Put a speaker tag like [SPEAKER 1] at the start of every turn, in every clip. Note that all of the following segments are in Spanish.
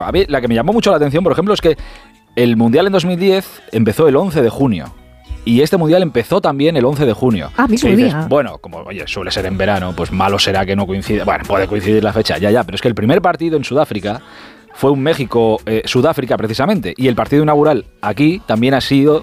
[SPEAKER 1] A mí la que me llamó mucho la atención, por ejemplo, es que el Mundial en 2010 empezó el 11 de junio. Y este Mundial empezó también el 11 de junio.
[SPEAKER 2] Mismo
[SPEAKER 1] dices,
[SPEAKER 2] día.
[SPEAKER 1] bueno, como oye, suele ser en verano, pues malo será que no coincida. Bueno, puede coincidir la fecha, ya, pero es que el primer partido en Sudáfrica fue un México-Sudáfrica precisamente, y el partido inaugural aquí también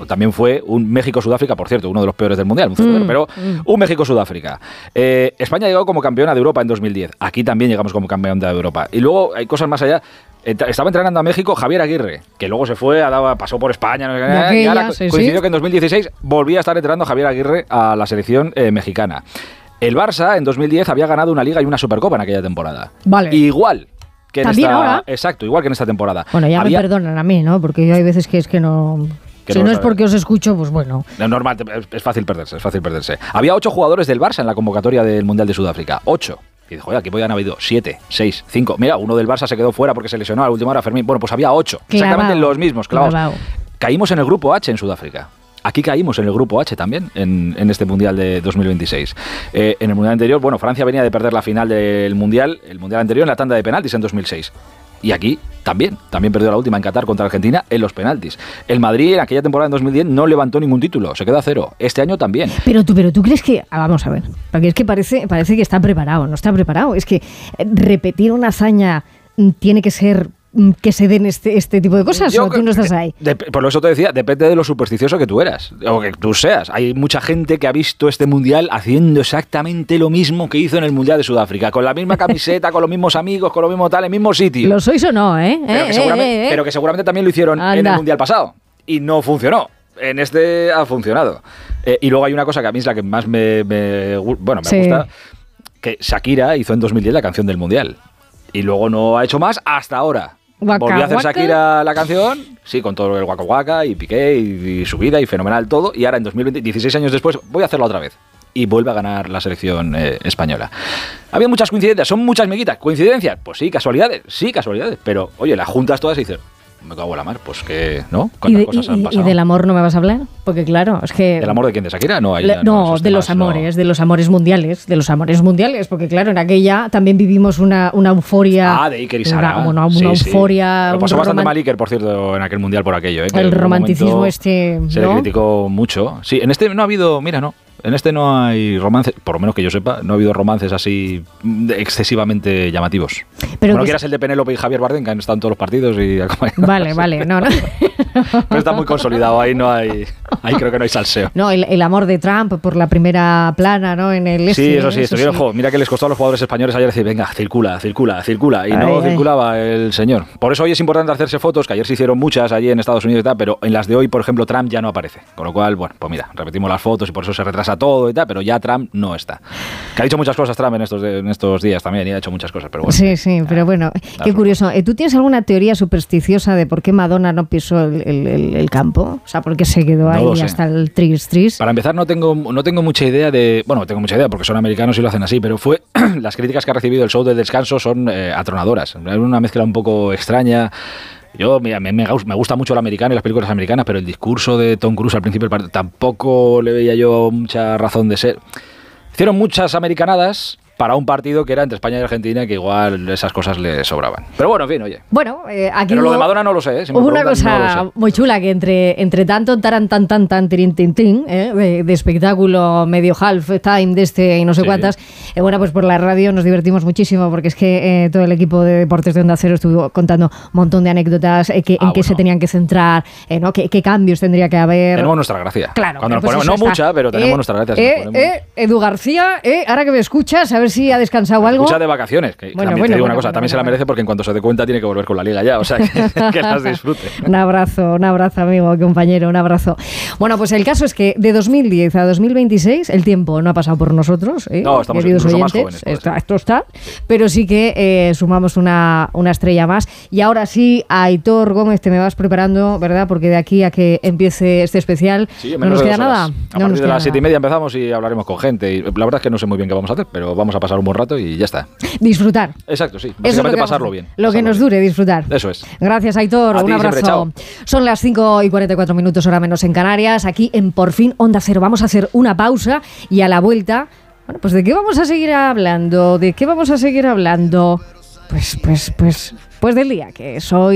[SPEAKER 1] fue un México-Sudáfrica, por cierto, uno de los peores del Mundial, pero un México-Sudáfrica. España llegó como campeona de Europa en 2010, aquí también llegamos como campeona de Europa, y luego hay cosas más allá. Estaba entrenando a México Javier Aguirre, que luego se fue, pasó por España, y ahora coincidió que en 2016 volvía a estar entrenando Javier Aguirre a la selección mexicana. El Barça en 2010 había ganado una Liga y una Supercopa en aquella temporada.
[SPEAKER 2] Vale.
[SPEAKER 1] Igual que en esta,
[SPEAKER 2] ahora.
[SPEAKER 1] exacto, igual que en esta temporada.
[SPEAKER 2] Bueno, ya me perdonan a mí, ¿no? Porque yo hay veces que es que no... Si no es porque os escucho, pues bueno.
[SPEAKER 1] No, normal, es fácil perderse. Había 8 jugadores del Barça en la convocatoria del Mundial de Sudáfrica. 8. Y dijo, oye, aquí podían haber habido 7, 6, 5. Mira, uno del Barça se quedó fuera porque se lesionó a la última hora, Fermín. Bueno, pues había 8. Exactamente los mismos, clavados. Caímos en el grupo H en Sudáfrica. Aquí caímos en el grupo H también, en este Mundial de 2026. En el Mundial anterior, bueno, Francia venía de perder la final del Mundial, el Mundial anterior en la tanda de penaltis en 2006. Y aquí también perdió la última en Qatar contra Argentina en los penaltis. El Madrid en aquella temporada en 2010 no levantó ningún título, se quedó a 0. Este año también.
[SPEAKER 2] Pero tú crees que... Vamos a ver, porque es que parece que está preparado, no está preparado. Es que repetir una hazaña tiene que ser... que se den este tipo de cosas, o tú no estás ahí.
[SPEAKER 1] Por eso te decía, depende de lo supersticioso que tú eras, o que tú seas. Hay mucha gente que ha visto este Mundial haciendo exactamente lo mismo que hizo en el Mundial de Sudáfrica, con la misma camiseta, con los mismos amigos, con lo mismo tal, en el mismo sitio.
[SPEAKER 2] ¿Lo sois o no,
[SPEAKER 1] Pero que seguramente también lo hicieron en el Mundial pasado, y no funcionó. En este ha funcionado. Y luego hay una cosa que a mí es la que más me gusta, que Shakira hizo en 2010 la canción del Mundial. Y luego no ha hecho más hasta ahora. Volvió a hacer Shakira la canción, sí, con todo el Waka Waka y Piqué y su vida y fenomenal todo. Y ahora en 2020, 16 años después, voy a hacerlo otra vez. Y vuelve a ganar la selección española. Había muchas coincidencias, son muchas meguitas. ¿Coincidencias? Pues sí, casualidades. Pero, oye, las juntas todas y dices... Me cago en la mar, pues que, ¿no? ¿Cuántas cosas han pasado?
[SPEAKER 2] ¿Y del amor no me vas a hablar? Porque claro, es que...
[SPEAKER 1] ¿Del amor de quién? ¿De Shakira? No,
[SPEAKER 2] de los amores mundiales, porque claro, en aquella también vivimos una euforia...
[SPEAKER 1] de Iker y Sara.
[SPEAKER 2] Una euforia...
[SPEAKER 1] Lo pasó bastante mal Iker, por cierto, en aquel mundial por aquello.
[SPEAKER 2] El romanticismo
[SPEAKER 1] se le criticó mucho. Sí, en este no ha habido... Mira, no. En este no hay romances, por lo menos que yo sepa, no ha habido romances así excesivamente llamativos. Pero no quieras el de Penélope y Javier Bardem, que han estado en todos los partidos y...
[SPEAKER 2] Vale, no.
[SPEAKER 1] Pero está muy consolidado, ahí creo que no hay salseo.
[SPEAKER 2] No, el amor de Trump por la primera plana, ¿no? En el
[SPEAKER 1] Sí, eso sí. Mira que les costó a los jugadores españoles ayer decir, venga, circula, y no circulaba el señor. Por eso hoy es importante hacerse fotos, que ayer se hicieron muchas allí en Estados Unidos y tal, pero en las de hoy, por ejemplo, Trump ya no aparece. Con lo cual, bueno, pues mira, repetimos las fotos y por eso se retrasa todo y tal, pero ya Trump no está. Que ha dicho muchas cosas Trump en estos días también, y ha hecho muchas cosas, pero bueno.
[SPEAKER 2] Sí, pero bueno, qué curioso. ¿Tú tienes alguna teoría supersticiosa de por qué Madonna no pisó el campo? O sea, ¿por qué se quedó ahí hasta el tris?
[SPEAKER 1] Para empezar, no tengo mucha idea de... Bueno, tengo mucha idea porque son americanos y lo hacen así, pero las críticas que ha recibido el show de descanso son atronadoras. Es una mezcla un poco extraña. Me gusta mucho el americano y las películas americanas, pero el discurso de Tom Cruise al principio del partido tampoco le veía yo mucha razón de ser. Hicieron muchas americanadas para un partido que era entre España y Argentina, que igual esas cosas le sobraban. Pero bueno, en fin, oye.
[SPEAKER 2] Bueno, aquí
[SPEAKER 1] pero lo de Madonna no lo sé,
[SPEAKER 2] hubo una cosa muy chula, que entre tanto tirin, de espectáculo medio half time de este y no sé cuántas, bueno, pues por la radio nos divertimos muchísimo, porque es que todo el equipo de Deportes de Onda Cero estuvo contando un montón de anécdotas, en qué se tenían que centrar, ¿no? qué cambios tendría que haber.
[SPEAKER 1] Tenemos nuestra gracia.
[SPEAKER 2] Claro.
[SPEAKER 1] Cuando nos ponemos, no mucha, pero tenemos nuestra gracia.
[SPEAKER 2] Edu García, ahora que me escuchas, a ver si ha descansado algo.
[SPEAKER 1] Escucha de vacaciones, que también te digo una cosa, también se la merece porque en cuanto se dé cuenta tiene que volver con la liga ya, o sea, que las disfrute.
[SPEAKER 2] Un abrazo amigo, compañero, un abrazo. Bueno, pues el caso es que de 2010 a 2026 el tiempo no ha pasado por nosotros,
[SPEAKER 1] no, estamos incluso más jóvenes.
[SPEAKER 2] Esto está, pero sí que sumamos una estrella más. Y ahora sí, Aitor Gómez, te me vas preparando, ¿verdad? Porque de aquí a que empiece este especial no nos queda nada.
[SPEAKER 1] A partir de las 7:30 empezamos y hablaremos con gente. Y la verdad es que no sé muy bien qué vamos a hacer, pero vamos a pasar un buen rato y ya está.
[SPEAKER 2] Disfrutar.
[SPEAKER 1] Exacto, sí. Básicamente pasarlo bien.
[SPEAKER 2] Lo que nos dure, disfrutar.
[SPEAKER 1] Eso es.
[SPEAKER 2] Gracias, Aitor. Un abrazo. Son las 5:44, hora menos en Canarias. Aquí en Por Fin Onda Cero. Vamos a hacer una pausa y a la vuelta, bueno, pues ¿de qué vamos a seguir hablando? Pues del día que soy.